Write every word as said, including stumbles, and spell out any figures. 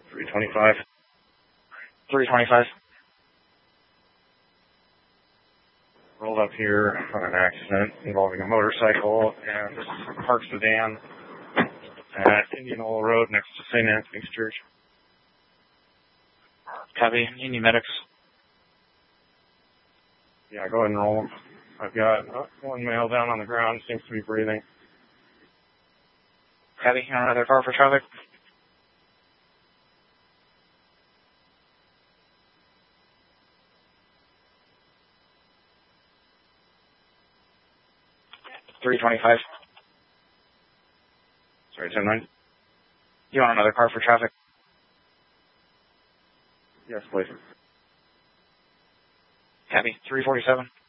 three twenty-five. three twenty-five. Rolled up here on an accident involving a motorcycle and this is a park sedan at Indian Oil Road next to Saint Anthony's Church. Copy. You need medics. Yeah, go ahead and roll them. I've got uh, one male down on the ground, seems to be breathing. Copy. You want another car for traffic? three twenty-five. Sorry, ten nine. You want another car for traffic? Yes, please. Copy. three forty-seven.